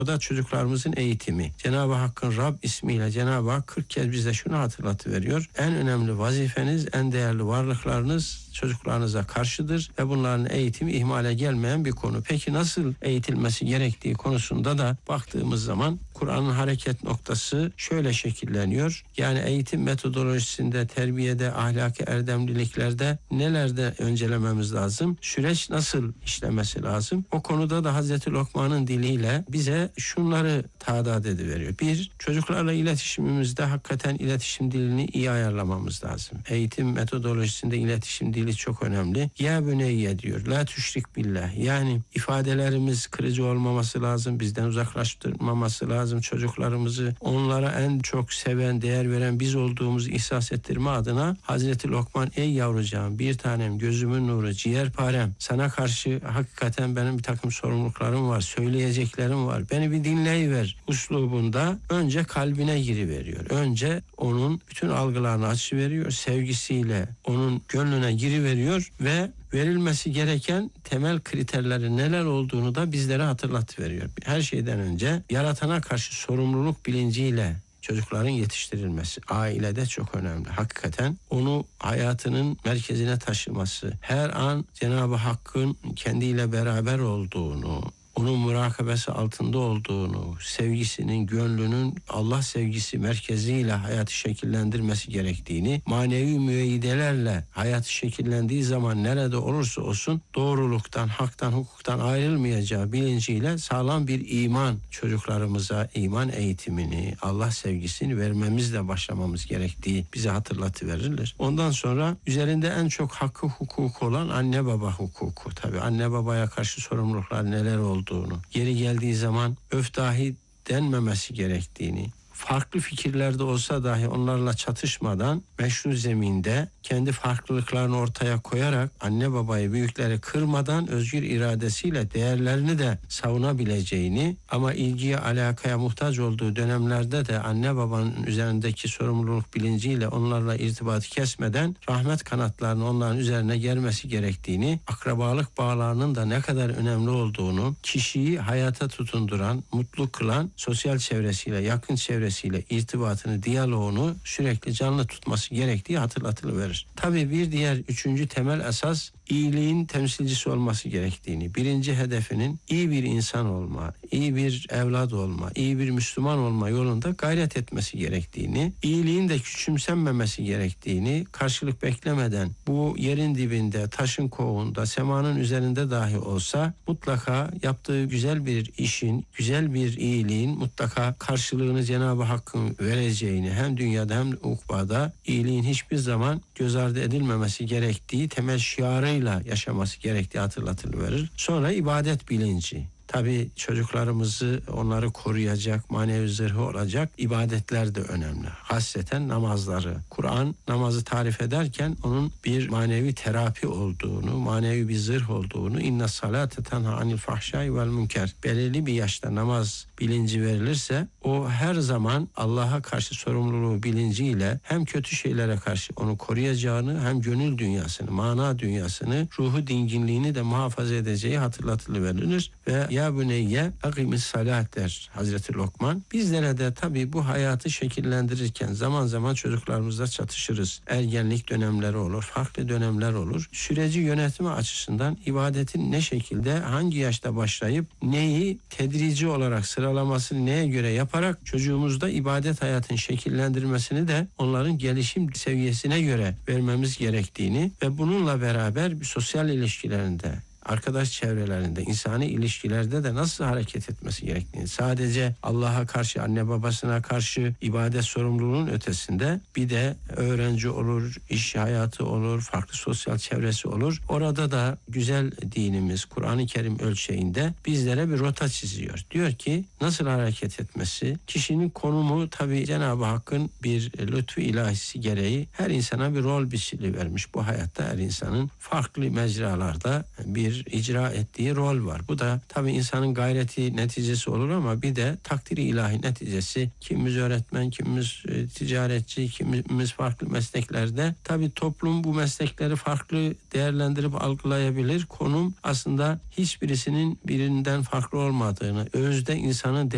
O da çocuklarımızın eğitimi. Cenab-ı Hakk'ın Rab ismiyle Cenab-ı Hak 40 kez bize şunu hatırlatıveriyor. En önemli vazifeniz, en değerli varlıklarınız çocuklarınıza karşıdır ve bunların eğitimi ihmale gelmeyen bir konu. Peki nasıl eğitilmesi gerektiği konusunda da baktığımız zaman Kur'an'ın hareket noktası şöyle şekilleniyor. Yani eğitim metodolojisinde, terbiyede, ahlaki erdemliliklerde nelerde öncelememiz lazım? Süreç nasıl işlemesi lazım? O konuda da Hazreti Lokman'ın diliyle bize şunları tadat ediveriyor. Bir, çocuklarla iletişimimizde hakikaten iletişim dilini iyi ayarlamamız lazım. Eğitim metodolojisinde iletişim dili çok önemli. Ya büneyye diyor. La tüşrik billah. Yani ifadelerimiz kırıcı olmaması lazım. Bizden uzaklaştırmaması lazım çocuklarımızı. Onlara en çok seven, değer veren biz olduğumuzu ihsas ettirme adına Hazreti Lokman, ey yavrucağım, bir tanem, gözümün nuru, ciğerparem, sana karşı hakikaten benim bir takım sorumluluklarım var, söyleyeceklerim var. Beni bir dinleyiver uslubunda önce kalbine giriveriyor. Önce onun bütün algılarını açıveriyor. Sevgisiyle onun gönlüne giriveriyor ve verilmesi gereken temel kriterleri neler olduğunu da bizlere hatırlatıveriyor. Her şeyden önce yaratana karşı sorumluluk bilinciyle çocukların yetiştirilmesi ailede çok önemli. Hakikaten onu hayatının merkezine taşıması, her an Cenab-ı Hakk'ın kendiyle beraber olduğunu, onun murakabesi altında olduğunu, sevgisinin, gönlünün Allah sevgisi merkeziyle hayatı şekillendirmesi gerektiğini, manevi müeyyidelerle hayatı şekillendiği zaman nerede olursa olsun doğruluktan, haktan, hukuktan ayrılmayacağı bilinciyle sağlam bir iman, çocuklarımıza iman eğitimini, Allah sevgisini vermemizle başlamamız gerektiği bize hatırlatıverilir. Ondan sonra üzerinde en çok hakkı, hukuku olan anne baba hukuku. Tabii anne babaya karşı sorumluluklar neler olduğunu, yeri geldiği zaman öf dahi denmemesi gerektiğini, farklı fikirlerde olsa dahi onlarla çatışmadan meşru zeminde kendi farklılıklarını ortaya koyarak anne babayı, büyükleri kırmadan özgür iradesiyle değerlerini de savunabileceğini, ama ilgiye, alakaya muhtaç olduğu dönemlerde de anne babanın üzerindeki sorumluluk bilinciyle onlarla irtibatı kesmeden rahmet kanatlarını onların üzerine germesi gerektiğini, akrabalık bağlarının da ne kadar önemli olduğunu, kişiyi hayata tutunduran, mutlu kılan sosyal çevresiyle, yakın çevresiyle irtibatını, diyaloğunu sürekli canlı tutması gerektiği hatırlatılıverir. Tabii bir diğer üçüncü temel esas iyiliğin temsilcisi olması gerektiğini, birinci hedefinin iyi bir insan olma, iyi bir evlat olma, iyi bir Müslüman olma yolunda gayret etmesi gerektiğini, iyiliğin de küçümsenmemesi gerektiğini, karşılık beklemeden bu yerin dibinde, taşın kovuğunda, semanın üzerinde dahi olsa mutlaka yaptığı güzel bir işin, güzel bir iyiliğin mutlaka karşılığını Cenab-ı Hakk'ın vereceğini, hem dünyada hem ukbada iyiliğin hiçbir zaman göz ardı edilmemesi gerektiği temel şiarıyla yaşaması gerektiği hatırlatılır. Sonra ibadet bilinci. Tabii çocuklarımızı, onları koruyacak, manevi zırhı olacak ibadetler de önemli. Hasreten namazları. Kur'an namazı tarif ederken onun bir manevi terapi olduğunu, manevi bir zırh olduğunu, inna salate tenha anil fahşai vel münker. Belirli bir yaşta namaz bilinci verilirse o her zaman Allah'a karşı sorumluluğu bilinciyle hem kötü şeylere karşı onu koruyacağını, hem gönül dünyasını, mana dünyasını, ruhu dinginliğini de muhafaza edeceği hatırlatılıverilir ve ya büneyye akimis salat der Hazreti Lokman. Bizlere de tabii bu hayatı şekillendirirken zaman zaman çocuklarımızla çatışırız. Ergenlik dönemleri olur, farklı dönemler olur. Süreci yönetme açısından ibadetin ne şekilde, hangi yaşta başlayıp neyi tedrici olarak sıralamasını neye göre yaparak çocuğumuzda ibadet hayatın şekillendirmesini de onların gelişim seviyesine göre vermemiz gerektiğini ve bununla beraber bir sosyal ilişkilerinde, arkadaş çevrelerinde, insani ilişkilerde de nasıl hareket etmesi gerektiğini, sadece Allah'a karşı, anne babasına karşı ibadet sorumluluğunun ötesinde bir de öğrenci olur, iş hayatı olur, farklı sosyal çevresi olur. Orada da güzel dinimiz Kur'an-ı Kerim ölçeğinde bizlere bir rota çiziyor. Diyor ki nasıl hareket etmesi, kişinin konumu tabii Cenab-ı Hakk'ın bir lütfu ilahisi gereği her insana bir rol biçili vermiş. Bu hayatta her insanın farklı mecralarda bir icra ettiği rol var. Bu da tabii insanın gayreti neticesi olur ama bir de takdiri ilahi neticesi. Kimimiz öğretmen, kimimiz ticaretçi, kimimiz farklı mesleklerde. Tabii toplum bu meslekleri farklı değerlendirip algılayabilir. Konum aslında hiçbirisinin birinden farklı olmadığını, özde insanın